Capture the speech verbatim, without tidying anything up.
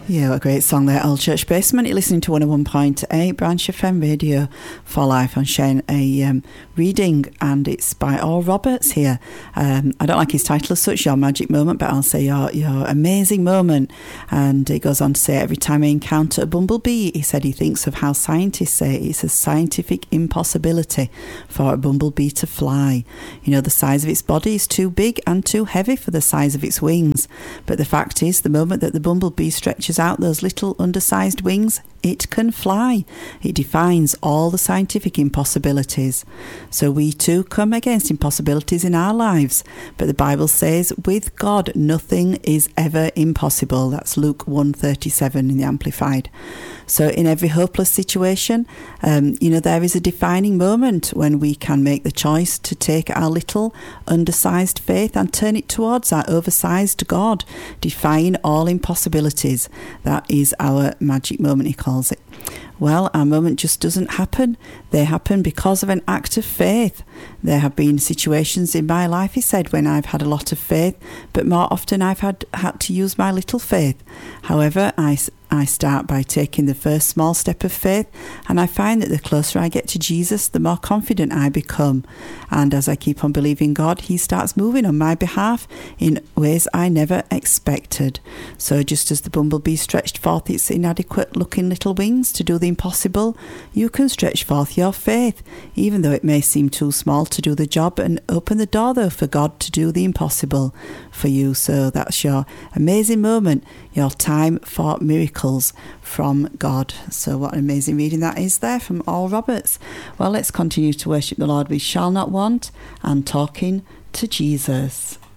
Yeah, what a great song there, Old Church Basement. You're listening to one oh one point eight Branch F M Radio for Life. I'm sharing a um, reading, and it's by Oral Roberts here. Um, I don't like his title as such, Your Magic Moment, but I'll say your, your amazing moment. And he goes on to say, every time I encounter a bumblebee, he said he thinks of how scientists say it's a scientific impossibility for a bumblebee to fly. You know, the size of its body is too big and too heavy for the size of its wings. But the fact is, the moment that the bumblebee stretches out those little undersized wings, it can fly. It defines all the scientific impossibilities. So we too come against impossibilities in our lives. But the Bible says, with God, nothing is ever impossible. That's Luke one thirty-seven in the Amplified. So in every hopeless situation, um, you know, there is a defining moment when we can make the choice to take our little undersized faith and turn it towards our oversized God, defying all impossibilities. That is our magic moment, he calls it. Well, our moment just doesn't happen. They happen because of an act of faith. There have been situations in my life, he said, when I've had a lot of faith, but more often I've had, had to use my little faith. However, I, I start by taking the first small step of faith, and I find that the closer I get to Jesus, the more confident I become. And as I keep on believing God, he starts moving on my behalf in ways I never expected. So just as the bumblebee stretched forth its inadequate-looking little wings to do the impossible, you can stretch forth your faith, even though it may seem too small to do the job, and open the door, though, for God to do the impossible for you. So that's your amazing moment, your time for miracles from God. So what an amazing reading that is there from Oral Roberts. Well, let's continue to worship the Lord. We shall not want, and talking to Jesus.